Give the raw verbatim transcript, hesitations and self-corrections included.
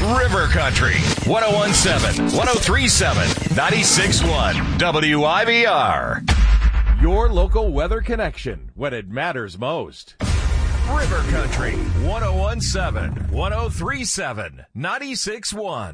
River Country, ten seventeen, ten thirty-seven, ninety-six point one W I V R. Your local weather connection when it matters most. River Country, ten seventeen, ten thirty-seven, ninety-six point one.